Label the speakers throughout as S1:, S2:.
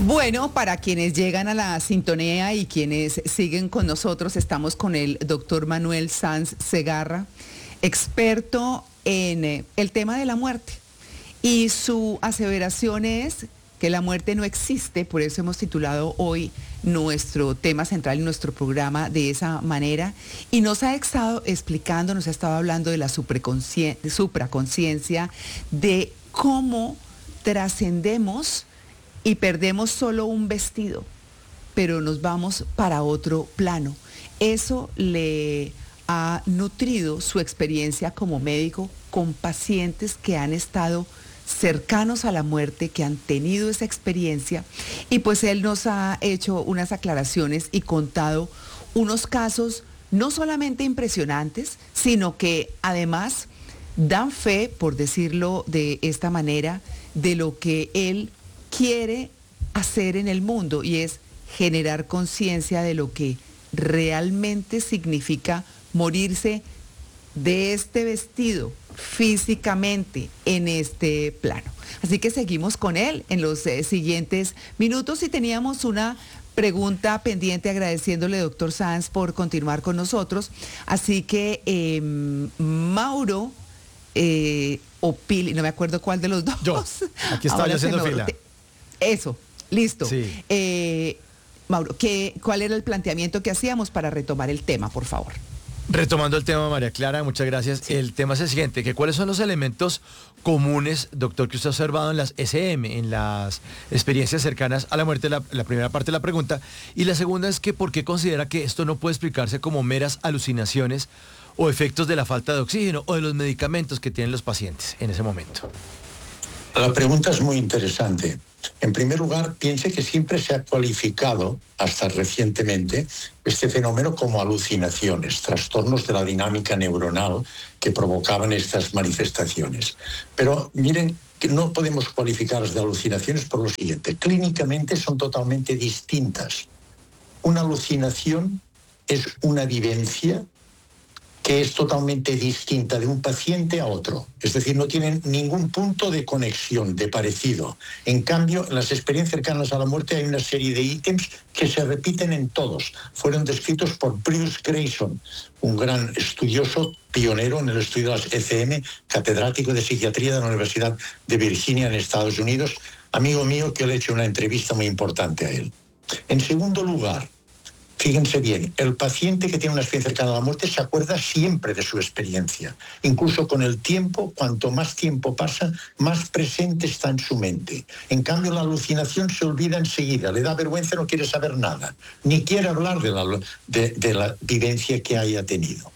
S1: Bueno, para quienes llegan a la sintonía y quienes siguen con nosotros, estamos con el doctor Manuel Sanz Segarra, experto en el tema de la muerte. Y su aseveración es que la muerte no existe, por eso hemos titulado hoy nuestro tema central y nuestro programa de esa manera. Y nos ha estado explicando, nos ha estado hablando de la supraconciencia, de cómo trascendemos y perdemos solo un vestido, pero nos vamos para otro plano. Eso le ha nutrido su experiencia como médico con pacientes que han estado cercanos a la muerte, que han tenido esa experiencia, y pues él nos ha hecho unas aclaraciones y contado unos casos no solamente impresionantes, sino que además dan fe, por decirlo de esta manera, de lo que él quiere hacer en el mundo, y es generar conciencia de lo que realmente significa morirse de este vestido físicamente en este plano. Así que seguimos con él en los siguientes minutos, y teníamos una pregunta pendiente, agradeciéndole, doctor Sanz, por continuar con nosotros. Así que Mauro o Pili, no me acuerdo cuál de los dos.
S2: Yo, aquí estaba yo haciendo fila.
S1: Eso, listo.
S2: Sí.
S1: Mauro, ¿cuál era el planteamiento que hacíamos para retomar el tema, por favor?
S2: Retomando el tema, María Clara, muchas gracias. Sí. El tema es el siguiente, que ¿cuáles son los elementos comunes, doctor, que usted ha observado en las SM, en las experiencias cercanas a la muerte? La primera parte de la pregunta. Y la segunda es que ¿por qué considera que esto no puede explicarse como meras alucinaciones o efectos de la falta de oxígeno o de los medicamentos que tienen los pacientes en ese momento?
S3: La pregunta es muy interesante. En primer lugar, piense que siempre se ha cualificado, hasta recientemente, este fenómeno como alucinaciones, trastornos de la dinámica neuronal que provocaban estas manifestaciones. Pero miren, que no podemos cualificarlas de alucinaciones por lo siguiente. Clínicamente son totalmente distintas. Una alucinación es una vivencia que es totalmente distinta de un paciente a otro. Es decir, no tienen ningún punto de conexión, de parecido. En cambio, en las experiencias cercanas a la muerte hay una serie de ítems que se repiten en todos. Fueron descritos por Bruce Grayson, un gran estudioso, pionero en el estudio de las ECM, catedrático de psiquiatría de la Universidad de Virginia en Estados Unidos, amigo mío, que le he hecho una entrevista muy importante a él. En segundo lugar, fíjense bien, el paciente que tiene una experiencia cercana a la muerte se acuerda siempre de su experiencia. Incluso con el tiempo, cuanto más tiempo pasa, más presente está en su mente. En cambio, la alucinación se olvida enseguida, le da vergüenza, no quiere saber nada, ni quiere hablar de la vivencia que haya tenido.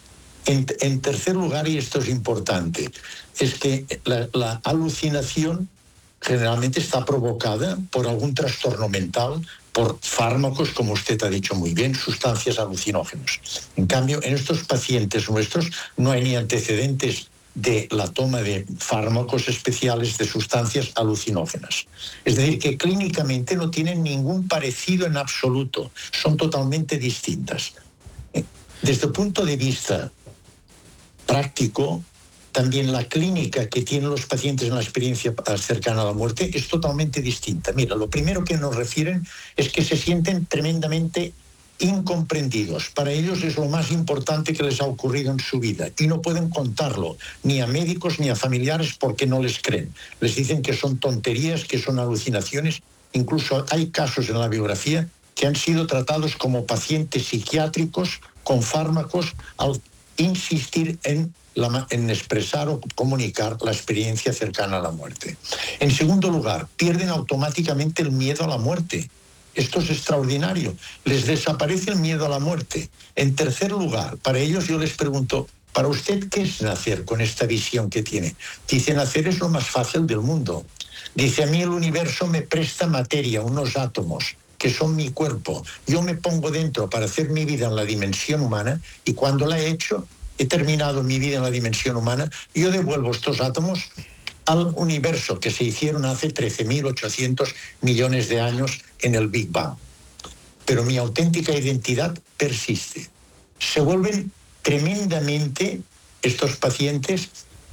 S3: En tercer lugar, y esto es importante, es que la alucinación generalmente está provocada por algún trastorno mental, por fármacos, como usted ha dicho muy bien, sustancias alucinógenas. En cambio, en estos pacientes nuestros no hay ni antecedentes de la toma de fármacos especiales, de sustancias alucinógenas. Es decir, que clínicamente no tienen ningún parecido en absoluto, son totalmente distintas. Desde el punto de vista práctico, también la clínica que tienen los pacientes en la experiencia cercana a la muerte es totalmente distinta. Mira, lo primero que nos refieren es que se sienten tremendamente incomprendidos. Para ellos es lo más importante que les ha ocurrido en su vida y no pueden contarlo ni a médicos ni a familiares porque no les creen. Les dicen que son tonterías, que son alucinaciones. Incluso hay casos en la biografía que han sido tratados como pacientes psiquiátricos con fármacos al insistir en expresar o comunicar la experiencia cercana a la muerte. En segundo lugar, pierden automáticamente el miedo a la muerte. Esto es extraordinario. Les desaparece el miedo a la muerte. En tercer lugar, para ellos yo les pregunto, ¿para usted qué es nacer con esta visión que tiene? Dice, nacer es lo más fácil del mundo. Dice, a mí el universo me presta materia, unos átomos, que son mi cuerpo. Yo me pongo dentro para hacer mi vida en la dimensión humana y cuando la he hecho, he terminado mi vida en la dimensión humana, yo devuelvo estos átomos al universo que se hicieron hace 13.800 millones de años en el Big Bang. Pero mi auténtica identidad persiste. Se vuelven tremendamente estos pacientes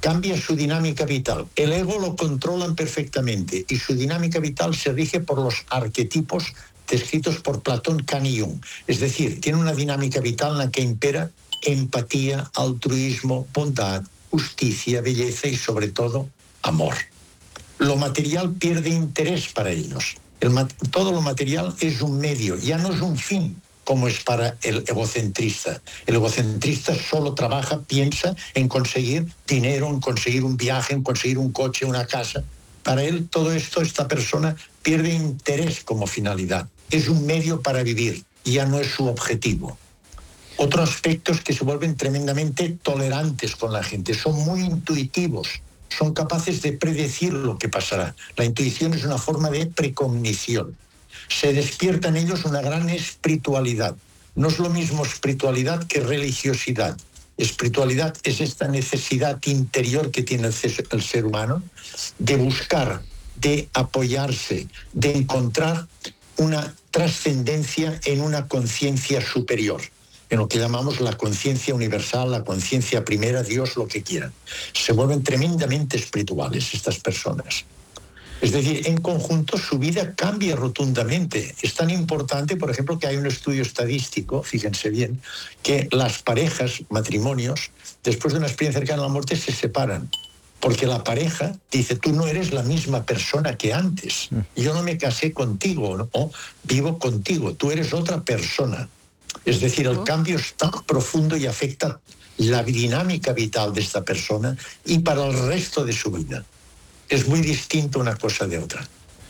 S3: cambia su dinámica vital. El ego lo controlan perfectamente y su dinámica vital se rige por los arquetipos descritos por Platón, Kant y Jung. Es decir, tiene una dinámica vital en la que impera empatía, altruismo, bondad, justicia, belleza y sobre todo amor. Lo material pierde interés para ellos. Todo lo material es un medio, ya no es un fin, como es para el egocentrista. El egocentrista solo trabaja, piensa en conseguir dinero, en conseguir un viaje, en conseguir un coche, una casa. Para él todo esto, esta persona pierde interés como finalidad. Es un medio para vivir, ya no es su objetivo. Otro aspecto es que se vuelven tremendamente tolerantes con la gente, son muy intuitivos, son capaces de predecir lo que pasará. La intuición es una forma de precognición. Se despierta en ellos una gran espiritualidad. No es lo mismo espiritualidad que religiosidad. Espiritualidad es esta necesidad interior que tiene el ser humano de buscar, de apoyarse, de encontrar una trascendencia en una conciencia superior, en lo que llamamos la conciencia universal, la conciencia primera, Dios, lo que quieran. Se vuelven tremendamente espirituales estas personas. Es decir, en conjunto su vida cambia rotundamente. Es tan importante, por ejemplo, que hay un estudio estadístico, fíjense bien, que las parejas, matrimonios, después de una experiencia cercana a la muerte, se separan. Porque la pareja dice, tú no eres la misma persona que antes. Yo no me casé contigo, ¿no? Vivo contigo, tú eres otra persona. Es decir, el cambio es tan profundo y afecta la dinámica vital de esta persona y para el resto de su vida. Es muy distinto una cosa de otra.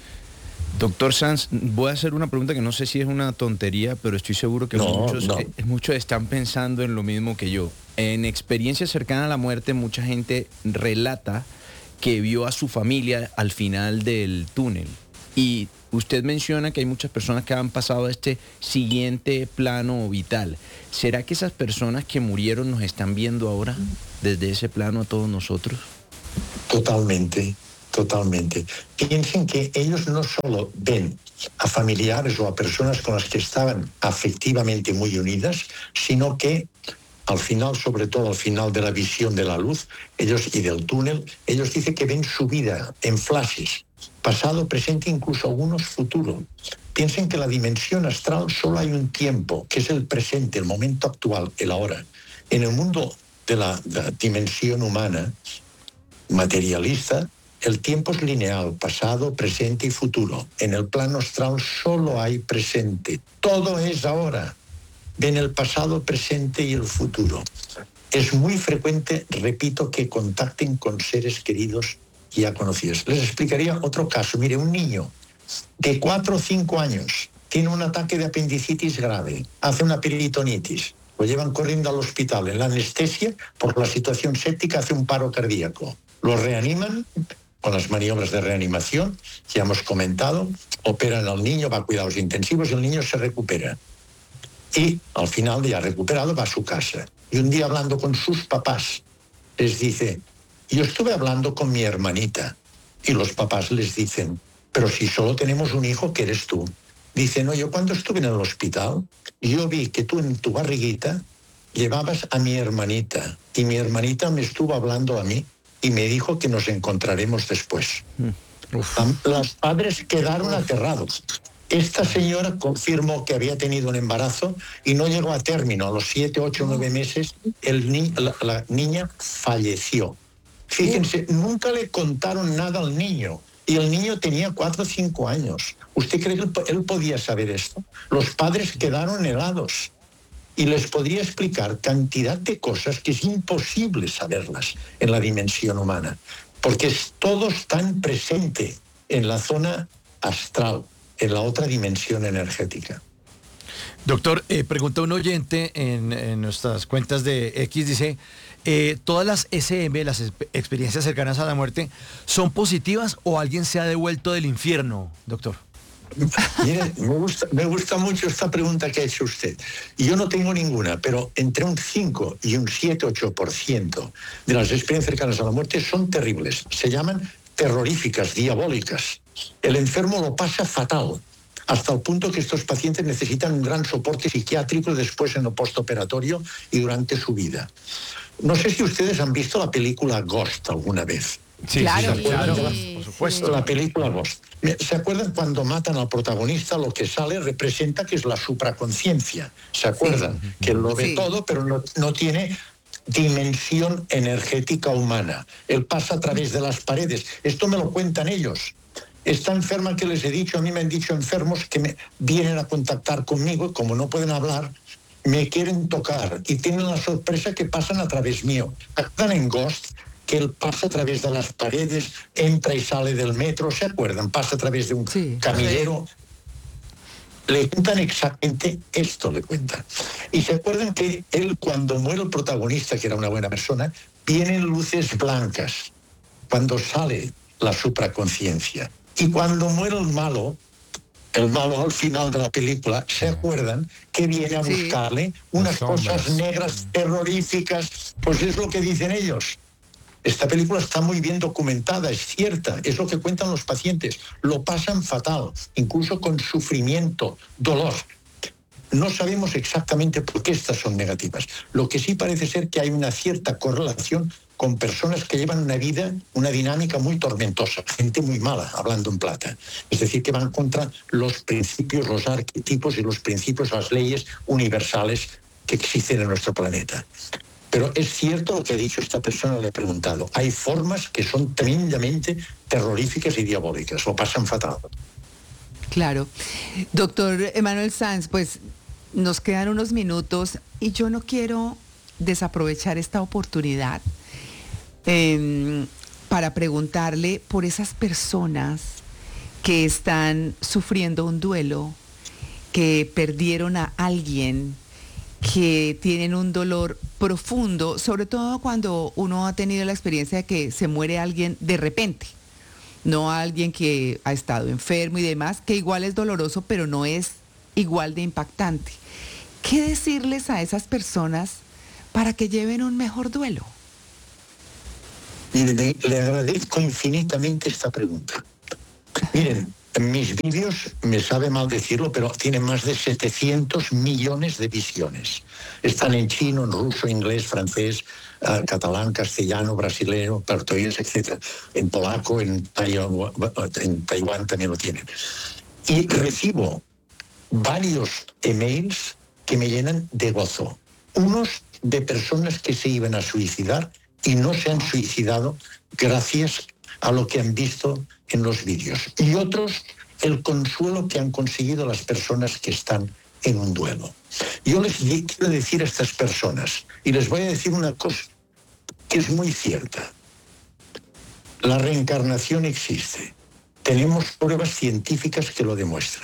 S4: Doctor Sanz, voy a hacer una pregunta que no sé si es una tontería, pero estoy seguro que muchos están pensando en lo mismo que yo. En experiencia cercana a la muerte, mucha gente relata que vio a su familia al final del túnel. Y usted menciona que hay muchas personas que han pasado a este siguiente plano vital. ¿Será que esas personas que murieron nos están viendo ahora desde ese plano a todos nosotros?
S3: Totalmente. Totalmente. Piensen que ellos no solo ven a familiares o a personas con las que estaban afectivamente muy unidas, sino que al final, sobre todo al final de la visión de la luz, ellos y del túnel, ellos dicen que ven su vida en flashes, pasado, presente, incluso algunos futuro. Piensen que en la dimensión astral solo hay un tiempo, que es el presente, el momento actual, el ahora. En el mundo de la dimensión humana, materialista, el tiempo es lineal, pasado, presente y futuro. En el plano astral solo hay presente. Todo es ahora. Ven el pasado, presente y el futuro. Es muy frecuente, repito, que contacten con seres queridos ya conocidos. Les explicaría otro caso. Mire, un niño de 4 o 5 años tiene un ataque de apendicitis grave, hace una peritonitis, lo llevan corriendo al hospital. En la anestesia, por la situación séptica, hace un paro cardíaco. Lo reaniman con las maniobras de reanimación, ya hemos comentado, operan al niño, va a cuidados intensivos y el niño se recupera. Y al final, ya recuperado, va a su casa. Y un día, hablando con sus papás, les dice, yo estuve hablando con mi hermanita. Y los papás les dicen, pero si solo tenemos un hijo, que eres tú. Dice, no, yo cuando estuve en el hospital, yo vi que tú en tu barriguita llevabas a mi hermanita. Y mi hermanita me estuvo hablando a mí y me dijo que nos encontraremos después. Los padres quedaron aterrados. Esta señora confirmó que había tenido un embarazo y no llegó a término. A los 7, 8, 9 meses, la niña falleció. Fíjense, nunca le contaron nada al niño. Y el niño tenía 4 o 5 años. ¿Usted cree que él podía saber esto? Los padres quedaron helados. Y les podría explicar cantidad de cosas que es imposible saberlas en la dimensión humana, porque todo está presente en la zona astral, en la otra dimensión energética.
S2: Doctor, pregunta un oyente en nuestras cuentas de X, dice, ¿todas las SM, las experiencias cercanas a la muerte, son positivas o alguien se ha devuelto del infierno, doctor?
S3: Mire, me gusta mucho esta pregunta que ha hecho usted. Y yo no tengo ninguna, pero entre un 5 y un 7-8% de las experiencias cercanas a la muerte son terribles. Se llaman terroríficas, diabólicas. El enfermo lo pasa fatal, hasta el punto que estos pacientes necesitan un gran soporte psiquiátrico después en lo postoperatorio y durante su vida. No sé si ustedes han visto la película Ghost alguna vez.
S2: Sí,
S1: Claro,
S2: claro,
S1: sí,
S2: por supuesto.
S3: La película Ghost. ¿Se acuerdan cuando matan al protagonista? Lo que sale representa que es la supraconciencia. ¿Se acuerdan?
S1: Sí.
S3: Que él lo ve
S1: Sí.
S3: todo, pero no tiene dimensión energética humana. Él pasa a través de las paredes. Esto me lo cuentan ellos. Está enferma que les he dicho, a mí me han dicho enfermos que vienen a contactar conmigo y como no pueden hablar, me quieren tocar y tienen la sorpresa que pasan a través mío. Están en Ghost, que él pasa a través de las paredes, entra y sale del metro, ¿se acuerdan? Pasa a través de un camillero. Le cuentan exactamente esto, le cuentan. Y se acuerdan que él, cuando muere el protagonista, que era una buena persona, vienen luces blancas, cuando sale la supraconciencia. Y cuando muere el malo al final de la película, ¿se acuerdan que viene a buscarle unas cosas negras terroríficas? Pues es lo que dicen ellos. Esta película está muy bien documentada, es cierta, es lo que cuentan los pacientes. Lo pasan fatal, incluso con sufrimiento, dolor. No sabemos exactamente por qué estas son negativas. Lo que sí parece ser que hay una cierta correlación con personas que llevan una vida, una dinámica muy tormentosa, gente muy mala, hablando en plata. Es decir, que van contra los principios, los arquetipos y los principios, las leyes universales que existen en nuestro planeta. Pero es cierto lo que ha dicho esta persona, le he preguntado. Hay formas que son tremendamente terroríficas y diabólicas, lo pasan fatal.
S1: Claro. Doctor Emanuel Sanz, pues nos quedan unos minutos y yo no quiero desaprovechar esta oportunidad para preguntarle por esas personas que están sufriendo un duelo, que perdieron a alguien, que tienen un dolor profundo, sobre todo cuando uno ha tenido la experiencia de que se muere alguien de repente, no alguien que ha estado enfermo y demás, que igual es doloroso, pero no es igual de impactante. ¿Qué decirles a esas personas para que lleven un mejor duelo?
S3: Miren, le agradezco infinitamente esta pregunta. Miren, en mis vídeos, me sabe mal decirlo, pero tienen más de 700 millones de visiones. Están en chino, en ruso, inglés, francés, catalán, castellano, brasileño, portugués, etc. En polaco, en Taiwán también lo tienen. Y recibo varios emails que me llenan de gozo. Unos de personas que se iban a suicidar y no se han suicidado gracias a lo que han visto en los vídeos. Y otros, el consuelo que han conseguido las personas que están en un duelo. Yo les quiero decir a estas personas, y les voy a decir una cosa que es muy cierta. La reencarnación existe. Tenemos pruebas científicas que lo demuestran.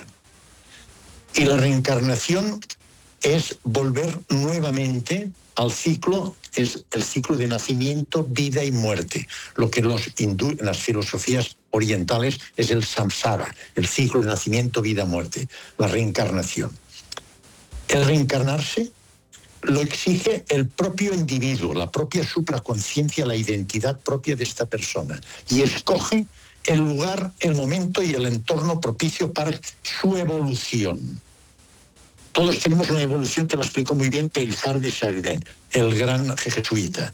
S3: Y la reencarnación es volver nuevamente al ciclo, es el ciclo de nacimiento, vida y muerte. Lo que en las filosofías orientales es el samsara, el ciclo de nacimiento, vida, muerte, la reencarnación. El reencarnarse lo exige el propio individuo, la propia supraconciencia, la identidad propia de esta persona. Y escoge el lugar, el momento y el entorno propicio para su evolución. Todos tenemos una evolución que lo explicó muy bien Teilhard de Chardin, el gran jesuita.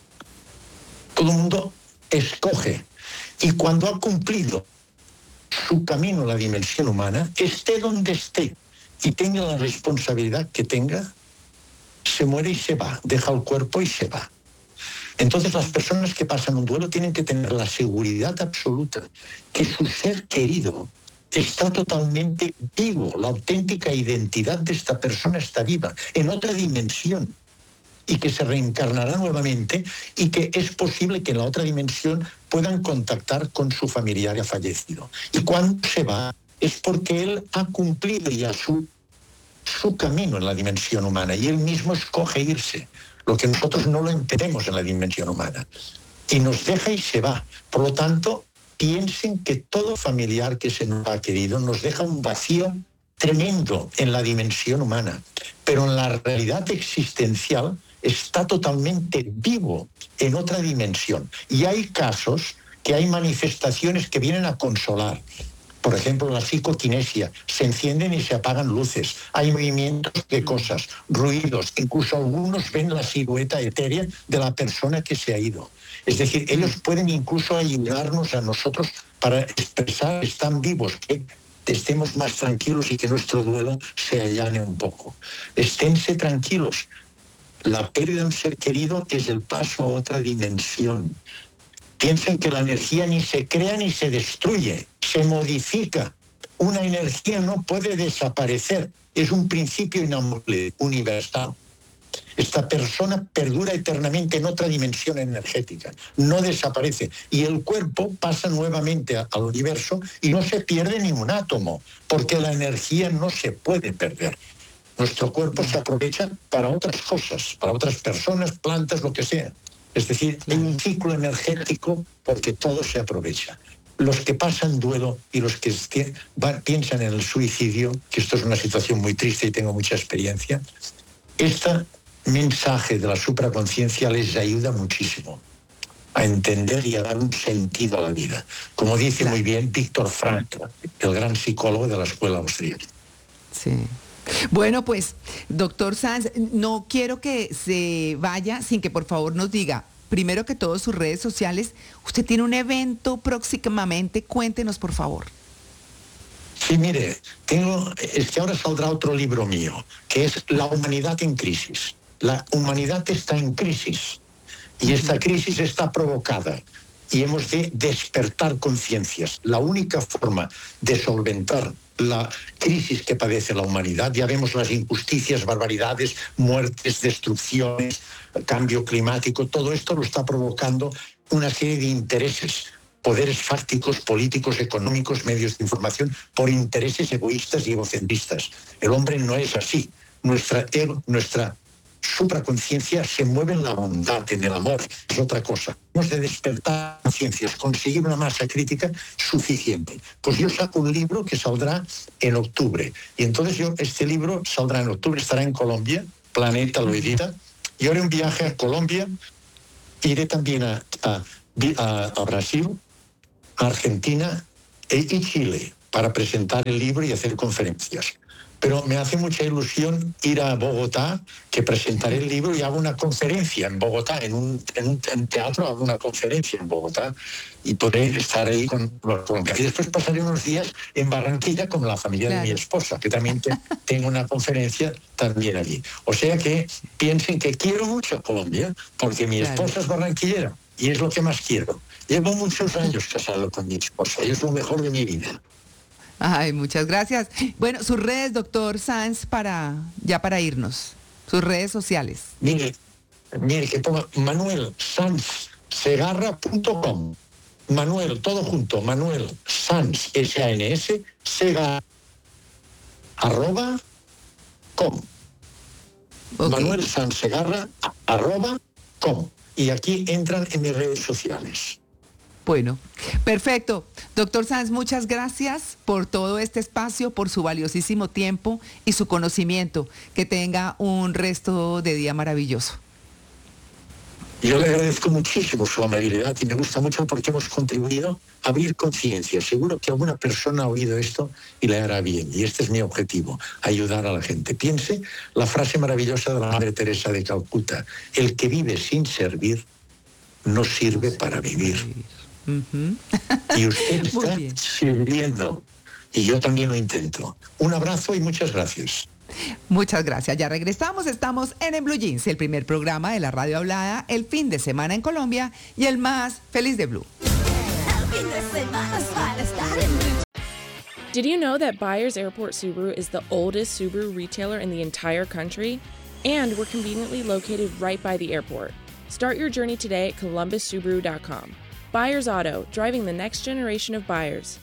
S3: Todo el mundo escoge. Y cuando ha cumplido su camino a la dimensión humana, esté donde esté y tenga la responsabilidad que tenga, se muere y se va, deja el cuerpo y se va. Entonces las personas que pasan un duelo tienen que tener la seguridad absoluta que su ser querido está totalmente vivo, la auténtica identidad de esta persona está viva, en otra dimensión, y que se reencarnará nuevamente y que es posible que en la otra dimensión puedan contactar con su familiar ya fallecido. Y cuando se va es porque él ha cumplido ya su camino en la dimensión humana y él mismo escoge irse, lo que nosotros no lo entendemos en la dimensión humana. Y nos deja y se va. Por lo tanto, piensen que todo familiar que se nos ha querido nos deja un vacío tremendo en la dimensión humana, pero en la realidad existencial está totalmente vivo en otra dimensión. Y hay casos que hay manifestaciones que vienen a consolar. Por ejemplo, la psicoquinesia, se encienden y se apagan luces, hay movimientos de cosas, ruidos, incluso algunos ven la silueta etérea de la persona que se ha ido. Es decir, ellos pueden incluso ayudarnos a nosotros para expresar que están vivos, que estemos más tranquilos y que nuestro duelo se allane un poco. Esténse tranquilos. La pérdida de un ser querido es el paso a otra dimensión. Piensen que la energía ni se crea ni se destruye, se modifica. Una energía no puede desaparecer, es un principio inamovible, universal. Esta persona perdura eternamente en otra dimensión energética, no desaparece. Y el cuerpo pasa nuevamente al universo y no se pierde ni un átomo, porque la energía no se puede perder. Nuestro cuerpo se aprovecha para otras cosas, para otras personas, plantas, lo que sea. Es decir, hay un ciclo energético porque todo se aprovecha. Los que pasan duelo y los que piensan en el suicidio, que esto es una situación muy triste y tengo mucha experiencia, este mensaje de la supraconciencia les ayuda muchísimo a entender y a dar un sentido a la vida. Como dice muy bien Viktor Frankl, el gran psicólogo de la escuela austríaca.
S1: Sí. Bueno, pues, doctor Sanz, no quiero que se vaya sin que por favor nos diga, primero que todo, sus redes sociales. Usted tiene un evento próximamente, cuéntenos por favor.
S3: Sí, mire, es que ahora saldrá otro libro mío, que es La humanidad en crisis. La humanidad está en crisis y esta crisis está provocada y hemos de despertar conciencias. La única forma de solventar la crisis que padece la humanidad, ya vemos las injusticias, barbaridades, muertes, destrucciones, cambio climático, todo esto lo está provocando una serie de intereses, poderes fácticos, políticos, económicos, medios de información, por intereses egoístas y egocentristas. El hombre no es así. Nuestra supraconciencia se mueve en la bondad, en el amor, es otra cosa. Hemos de despertar conciencias, conseguir una masa crítica suficiente. Pues yo saco un libro que saldrá en octubre. Y entonces este libro saldrá en octubre, estará en Colombia, Planeta lo edita. Yo haré un viaje a Colombia, iré también a Brasil, a Argentina y Chile para presentar el libro y hacer conferencias. Pero me hace mucha ilusión ir a Bogotá, que presentaré el libro y hago una conferencia en Bogotá, en un teatro hago una conferencia en Bogotá y podré estar ahí con y después pasaré unos días en Barranquilla con la familia de mi esposa, que también tengo una conferencia también allí. O sea que piensen que quiero mucho a Colombia, porque mi esposa es barranquillera y es lo que más quiero. Llevo muchos años casado con mi esposa y es lo mejor de mi vida.
S1: Ay, muchas gracias. Bueno, sus redes, doctor Sanz, para irnos. Sus redes sociales.
S3: Mire, que ponga manuelsanzsegarra.com. Manuel, todo junto, Manuel Sanz, S-A-N-S, Segarra, @com. Okay. manuelsanzsegarra.com. Y aquí entran en mis redes sociales.
S1: Bueno, perfecto. Doctor Sanz, muchas gracias por todo este espacio, por su valiosísimo tiempo y su conocimiento. Que tenga un resto de día maravilloso.
S3: Yo le agradezco muchísimo su amabilidad y me gusta mucho porque hemos contribuido a abrir conciencia. Seguro que alguna persona ha oído esto y le hará bien. Y este es mi objetivo, ayudar a la gente. Piense la frase maravillosa de la Madre Teresa de Calcuta: el que vive sin servir no sirve para vivir.
S1: Uh-huh.
S3: Y usted está sirviendo y yo también lo intento. Un abrazo y muchas gracias.
S1: Muchas gracias. Ya regresamos. Estamos en Blue Jeans, el primer programa de la radio hablada el fin de semana en Colombia y el más feliz de Blue.
S5: Did you know that Byers Airport Subaru is the oldest Subaru retailer in the entire country? And we're conveniently located right by the airport. Start your journey today at columbussubaru.com. Byers Auto, driving the next generation of buyers.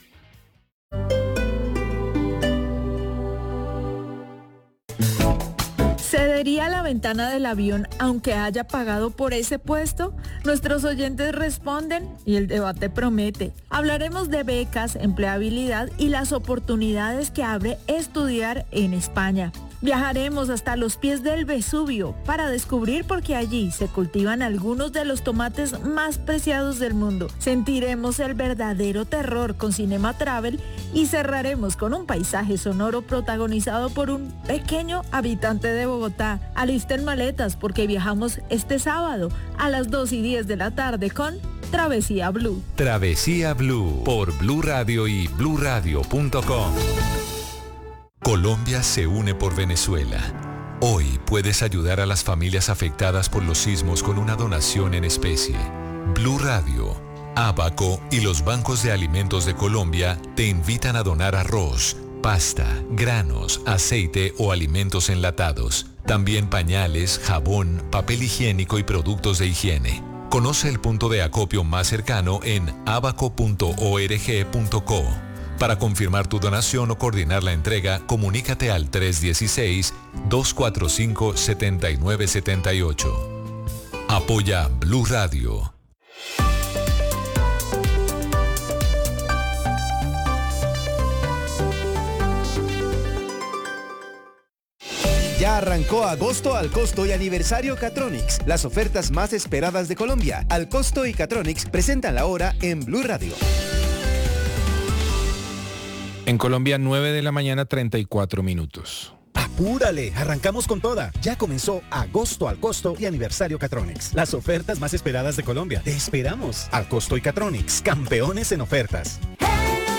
S6: ¿Cedería la ventana del avión aunque haya pagado por ese puesto? Nuestros oyentes responden y el debate promete. Hablaremos de becas, empleabilidad y las oportunidades que abre estudiar en España. Viajaremos hasta los pies del Vesubio para descubrir por qué allí se cultivan algunos de los tomates más preciados del mundo. Sentiremos el verdadero terror con Cinema Travel y cerraremos con un paisaje sonoro protagonizado por un pequeño habitante de Bogotá. Alisten maletas porque viajamos este sábado a las 2:10 de la tarde con Travesía Blue.
S7: Travesía Blue por Blue Radio y bluradio.com. Colombia se une por Venezuela. Hoy puedes ayudar a las familias afectadas por los sismos con una donación en especie. Blue Radio, Abaco y los bancos de alimentos de Colombia te invitan a donar arroz, pasta, granos, aceite o alimentos enlatados. También pañales, jabón, papel higiénico y productos de higiene. Conoce el punto de acopio más cercano en abaco.org.co. Para confirmar tu donación o coordinar la entrega, comunícate al 316-245-7978. Apoya Blue Radio.
S8: Ya arrancó Agosto al Costo y Aniversario Catronics, las ofertas más esperadas de Colombia. Al Costo y Catronics presentan la hora en Blue Radio.
S4: En Colombia, 9 de la mañana, 34 minutos.
S9: ¡Apúrale! Arrancamos con toda. Ya comenzó Agosto al Costo y Aniversario Catronics. Las ofertas más esperadas de Colombia. Te esperamos. Al Costo y Catronics, campeones en ofertas.